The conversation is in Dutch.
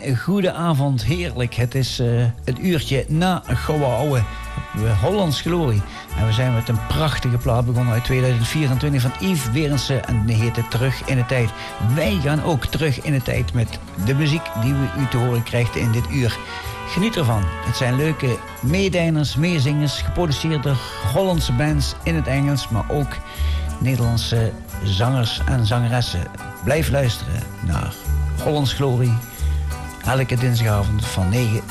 goede avond, heerlijk. Het is het uurtje na Gouden Ouwe. Hollands Glorie. En we zijn met een prachtige plaat begonnen uit 2024 van Yves Berendsen. En die heette Terug in de Tijd. Wij gaan ook terug in de tijd met de muziek die u te horen krijgt in dit uur. Geniet ervan. Het zijn leuke meedijners, meezingers, geproduceerd door Hollandse bands in het Engels, maar ook Nederlandse zangers en zangeressen. Blijf luisteren naar Hollands Glorie. Elke dinsdagavond van 9